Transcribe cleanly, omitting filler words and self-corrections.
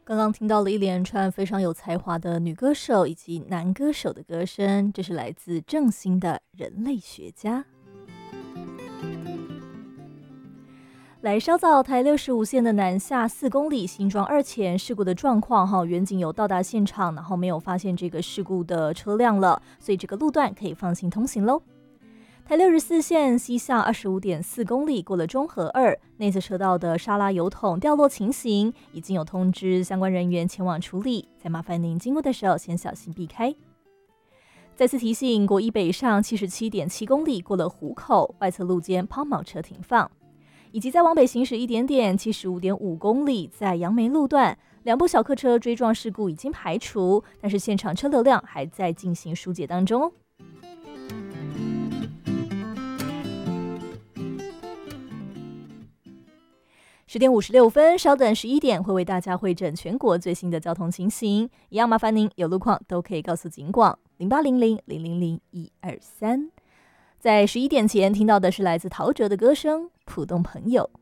刚刚听到了一连串非常有才华的女歌手以及男歌手的歌声，这是来自郑兴的人类学家。来烧造台65线的南下4公里新庄2前事故的状况，远警有到达现场，然后没有发现这个事故的车辆了，所以这个路段可以放心通行咯。台64线西下25.4公里，过了中和2内侧车道的沙拉油桶掉落情形，已经有通知相关人员前往处理，再麻烦您经过的时候先小心避开。再次提醒，国一北上77.7公里，过了湖口外侧路肩抛锚车停放，以及再往北行驶一点点75.5公里，在杨梅路段2部小客车追撞事故已经排除，但是现场车流量还在进行疏解当中。10点56分，稍等11点会为大家汇整全国最新的交通情形，一样麻烦您有路况都可以告诉警广0800000123。在11点前听到的是来自陶喆的歌声《浦东朋友》。